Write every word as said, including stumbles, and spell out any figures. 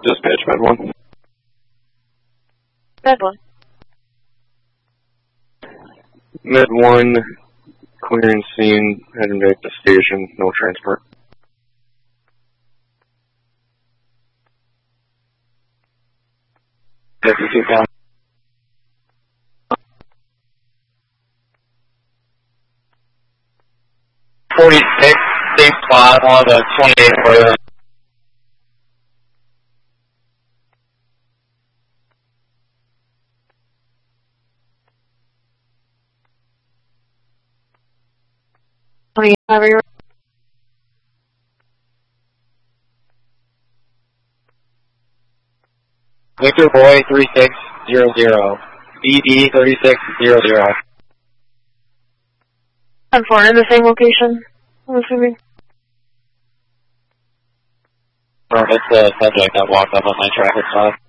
Dispatch, Med one. Med one. Med one, clearing scene, heading back to station, no transport. fifty-two pounds. forty-six, same spot on the twenty-eight for Whenever you're Victor Boy three six zero zero, B D thirty-six zero zero. on four in the same location, I'm assuming. Oh, it's the subject that walked up on my traffic stop.